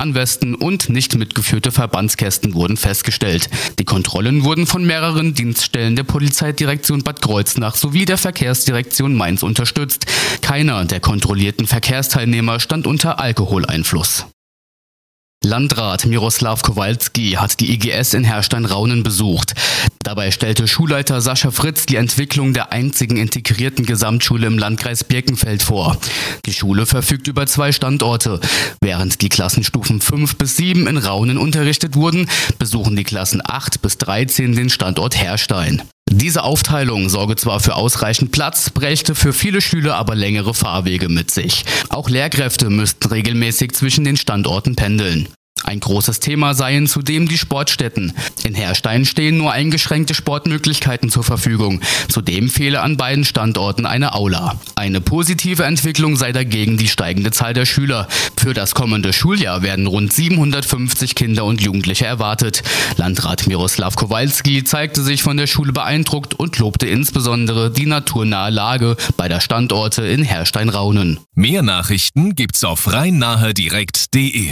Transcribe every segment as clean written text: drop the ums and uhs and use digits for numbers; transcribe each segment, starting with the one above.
Warnwesten und nicht mitgeführte Verbandskästen wurden festgestellt. Die Kontrollen wurden von mehreren Dienststellen der Polizeidirektion Bad Kreuznach sowie der Verkehrsdirektion Mainz unterstützt. Keiner der kontrollierten Verkehrsteilnehmer stand unter Alkoholeinfluss. Landrat Miroslav Kowalski hat die IGS in Herstein-Raunen besucht. Dabei stellte Schulleiter Sascha Fritz die Entwicklung der einzigen integrierten Gesamtschule im Landkreis Birkenfeld vor. Die Schule verfügt über 2 Standorte. Während die Klassenstufen 5 bis 7 in Raunen unterrichtet wurden, besuchen die Klassen 8 bis 13 den Standort Herstein. Diese Aufteilung sorge zwar für ausreichend Platz, brächte für viele Schüler aber längere Fahrwege mit sich. Auch Lehrkräfte müssten regelmäßig zwischen den Standorten pendeln. Ein großes Thema seien zudem die Sportstätten. In Herstein stehen nur eingeschränkte Sportmöglichkeiten zur Verfügung. Zudem fehle an beiden Standorten eine Aula. Eine positive Entwicklung sei dagegen die steigende Zahl der Schüler. Für das kommende Schuljahr werden rund 750 Kinder und Jugendliche erwartet. Landrat Miroslav Kowalski zeigte sich von der Schule beeindruckt und lobte insbesondere die naturnahe Lage beider Standorte in Herstein-Raunen. Mehr Nachrichten gibt's auf rhein-nahe-direkt.de.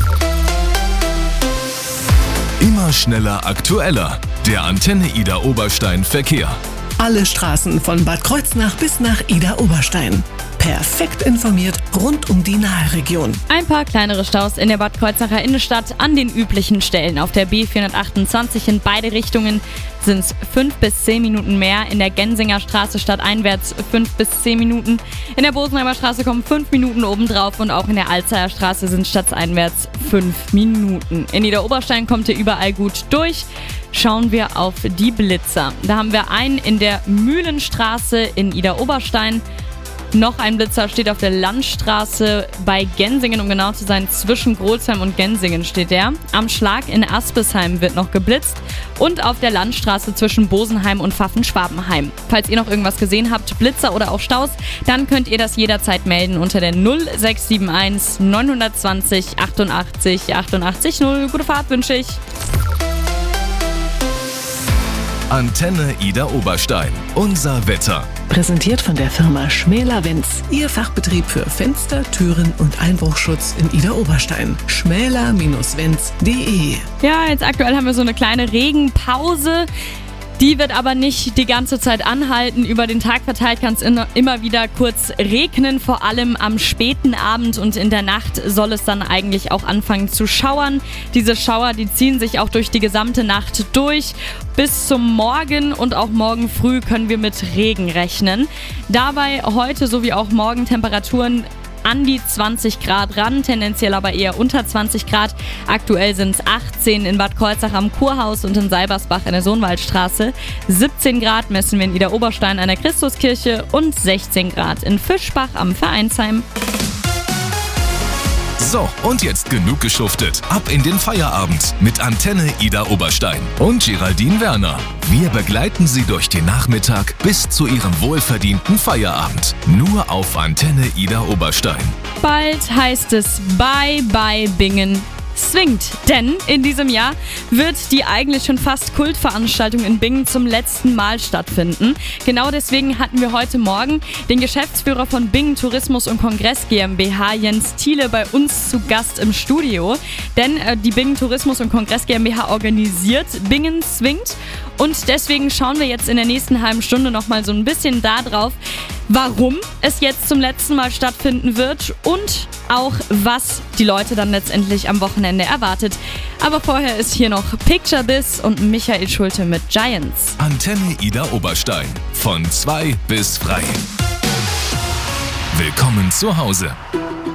Immer schneller, aktueller. Der Antenne Ida Oberstein Verkehr. Alle Straßen von Bad Kreuznach bis nach Ida Oberstein. Perfekt informiert rund um die Naheregion. Ein paar kleinere Staus in der Bad Kreuznacher Innenstadt an den üblichen Stellen. Auf der B428 in beide Richtungen sind es 5 bis 10 Minuten mehr. In der Gensinger Straße stadteinwärts 5 bis 10 Minuten. In der Bosenheimer Straße kommen 5 Minuten obendrauf und auch in der Alzheimer Straße sind stadteinwärts 5 Minuten. In Ida Oberstein kommt ihr überall gut durch. Schauen wir auf die Blitzer. Da haben wir einen in der Mühlenstraße in Ida Oberstein. Noch ein Blitzer steht auf der Landstraße bei Gensingen, um genau zu sein, zwischen Grolsheim und Gensingen steht der. Am Schlag in Aspesheim wird noch geblitzt und auf der Landstraße zwischen Bosenheim und Pfaffen-Schwabenheim. Falls ihr noch irgendwas gesehen habt, Blitzer oder auch Staus, dann könnt ihr das jederzeit melden unter der 0671 920 88 88 0. Gute Fahrt wünsche ich. Antenne Ida Oberstein. Unser Wetter. Präsentiert von der Firma Schmäler-Wenz. Ihr Fachbetrieb für Fenster, Türen und Einbruchschutz in Ida Oberstein. schmäler-wenz.de. Ja, jetzt aktuell haben wir so eine kleine Regenpause. Die wird aber nicht die ganze Zeit anhalten. Über den Tag verteilt kann es immer wieder kurz regnen, vor allem am späten Abend und in der Nacht soll es dann eigentlich auch anfangen zu schauern. Diese Schauer, die ziehen sich auch durch die gesamte Nacht durch. Bis zum Morgen und auch morgen früh können wir mit Regen rechnen. Dabei heute sowie auch morgen Temperaturen an die 20 Grad ran, tendenziell aber eher unter 20 Grad. Aktuell sind es 18 in Bad Kreuznach am Kurhaus und in Seibersbach in der Sohnwaldstraße. 17 Grad messen wir in Ida Oberstein an der Christuskirche und 16 Grad in Fischbach am Vereinsheim. So, und jetzt genug geschuftet. Ab in den Feierabend mit Antenne Ida Oberstein und Geraldine Werner. Wir begleiten Sie durch den Nachmittag bis zu Ihrem wohlverdienten Feierabend. Nur auf Antenne Ida Oberstein. Bald heißt es Bye Bye Bingen swingt, denn in diesem Jahr wird die eigentlich schon fast Kultveranstaltung in Bingen zum letzten Mal stattfinden. Genau deswegen hatten wir heute Morgen den Geschäftsführer von Bingen Tourismus und Kongress GmbH, Jens Thiele, bei uns zu Gast im Studio. Denn die Bingen Tourismus und Kongress GmbH organisiert Bingen swingt und deswegen schauen wir jetzt in der nächsten halben Stunde nochmal so ein bisschen da drauf, warum es jetzt zum letzten Mal stattfinden wird und auch, was die Leute dann letztendlich am Wochenende erwartet. Aber vorher ist hier noch Picture This und Michael Schulte mit Giants. Antenne Ida Oberstein. Von 2 bis frei. Willkommen zu Hause.